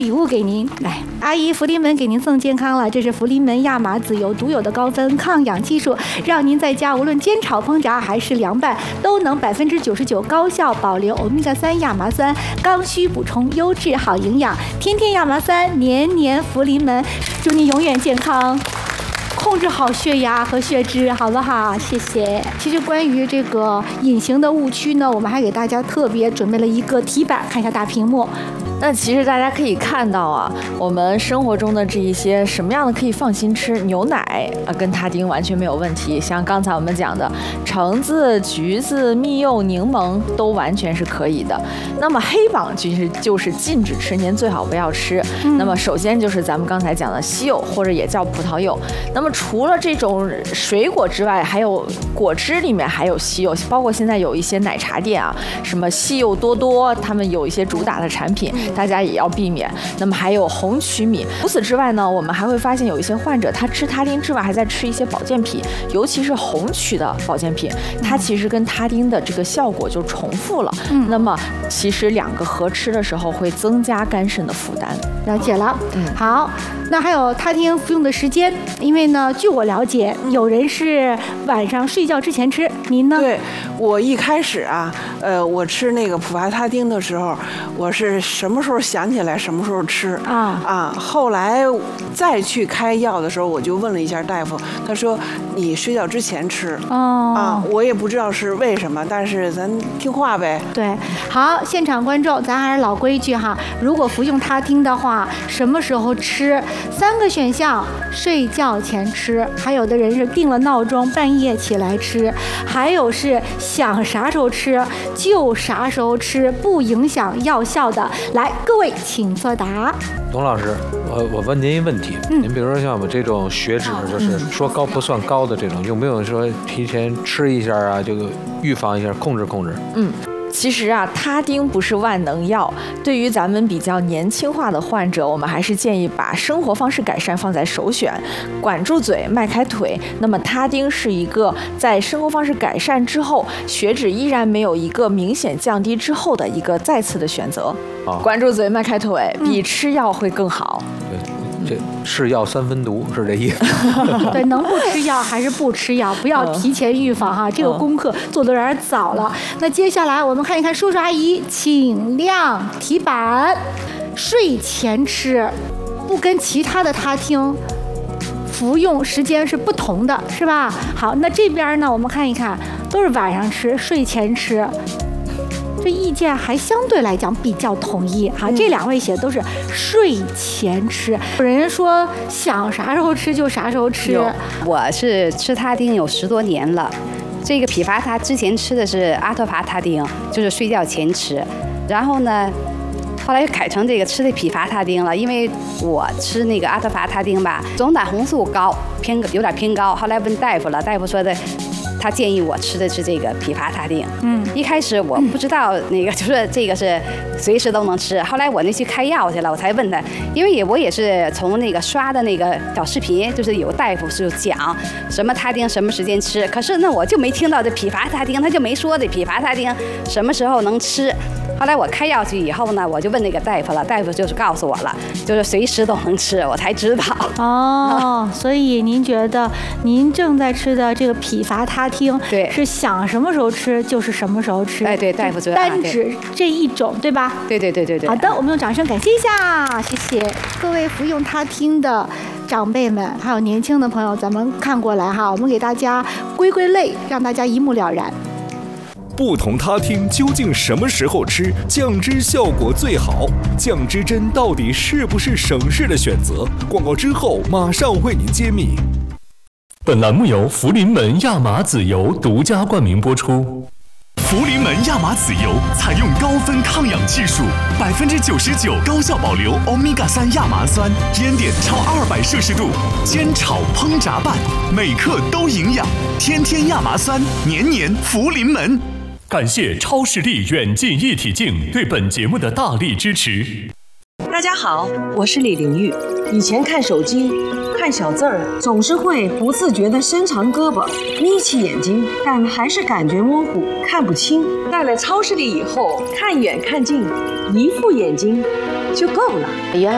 礼物给您，来，阿姨，福临门给您送健康了。这是福临门亚麻籽油独有的高分抗氧技术，让您在家无论煎炒烹炸还是凉拌，都能99%高效保留欧米伽3亚麻酸，刚需补充优质好营养。天天亚麻酸，年年福临门，祝您永远健康。控制好血压和血脂，好不好？谢谢。其实关于这个隐形的误区呢，我们还给大家特别准备了一个题板，看一下大屏幕。 那其实大家可以看到啊，我们生活中的这一些什么样的可以放心吃，牛奶跟他汀完全没有问题。像刚才我们讲的橙子、橘子、蜜柚、柠檬都完全是可以的。那么黑榜其实就是禁止吃，您最好不要吃。那么首先就是咱们刚才讲的西柚，或者也叫葡萄柚。那么除了这种水果之外，还有果汁里面还有西柚，包括现在有一些奶茶店啊，什么西柚多多，他们有一些主打的产品。大家也要避免。那么还有红曲米。除此之外呢，我们还会发现有一些患者他吃他汀之外，还在吃一些保健品，尤其是红曲的保健品，它其实跟他汀的这个效果就重复了。那么其实两个合吃的时候会增加肝肾的负担。 了解了。好，那还有他汀服用的时间，因为呢，据我了解，有人是晚上睡觉之前吃，您呢？ 对，我一开始啊，我吃那个普伐他汀的时候，我是什么时候想起来什么时候吃后来再去开药的时候，我就问了一下大夫，他说你睡觉之前吃。我也不知道是为什么，但是咱听话呗。 对，好，现场观众，咱还是老规矩哈，如果服用他汀的话，什么时候吃？3个选项：睡觉前吃，还有的人是定了闹钟半夜起来吃，还有是想啥时候吃就啥时候吃，不影响药效的。来，各位请作答。 董老师，我问您一问题，您比如说像我们这种血脂，就是说高不算高的这种，有没有说提前吃一下啊，这个预防一下，控制控制？ 其实啊，他汀不是万能药。对于咱们比较年轻化的患者，我们还是建议把生活方式改善放在首选，管住嘴，迈开腿。那么他汀是一个在生活方式改善之后，血脂依然没有一个明显降低之后的一个再次的选择。管住嘴，迈开腿，比吃药会更好。 这是药3分毒，是这意思。 对，能不吃药还是不吃药，不要提前预防哈，这个功课做得有点早了。那接下来我们看一看叔叔阿姨，请亮题板。睡前吃，不跟其他的他汀服用时间是不同的，是吧？好，那这边呢，我们看一看，都是晚上吃，睡前吃。这意见还相对来讲比较统一哈，这2位写的都是睡前吃。有人说想啥时候吃就啥时候吃。 我是吃他汀有10多年了，这个匹伐他之前吃的是阿托伐他汀，就是睡觉前吃，然后呢，后来改成这个吃的匹伐他汀了，因为我吃那个阿托伐他汀吧，总胆红素高，有点偏高。后来问大夫了，大夫说的，他建议我吃的是这个匹伐他汀。一开始我不知道那个，就是这个是随时都能吃。后来我那去开药去了，我才问他，因为我也是从那个刷的那个小视频，就是有大夫是讲什么他汀什么时间吃，可是呢我就没听到这匹伐他汀，他就没说这匹伐他汀什么时候能吃。后来我开药去以后呢，我就问那个大夫了，大夫就是告诉我了，就是随时都能吃，我才知道。 所以您觉得您正在吃的这个匹伐他汀， 对， 是想什么时候吃就是什么时候吃。 对，大夫说单指这一种，对吧？ 对。 好的，我们用掌声感谢一下，谢谢各位服用他汀的长辈们，还有年轻的朋友，咱们看过来哈，我们给大家归类，让大家一目了然。 不同他汀究竟什么时候吃降脂效果最好？降脂针到底是不是省事的选择？广告之后马上为您揭秘。 本栏目由福临门亚麻籽油独家冠名播出。 福临门亚麻籽油采用高分抗氧技术，99%高效保留欧米伽3亚麻酸，烟点超200摄氏度，煎炒烹炸拌，每克都营养。天天亚麻酸，年年福临门。 感谢超视力远近一体镜对本节目的大力支持。 大家好，我是李玲玉。以前看手机看小字儿，总是会不自觉地伸长胳膊，眯起眼睛，但还是感觉模糊，看不清。戴了超视力以后，看远看近，一副眼睛就够了。 原来